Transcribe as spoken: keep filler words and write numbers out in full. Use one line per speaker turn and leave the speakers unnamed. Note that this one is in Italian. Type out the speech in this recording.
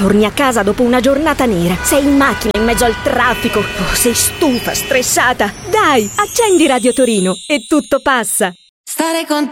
torni a casa dopo una giornata nera, sei in macchina in mezzo al traffico, oh, sei stufa, stressata. Dai, accendi Radio Torino e tutto passa.
Stare con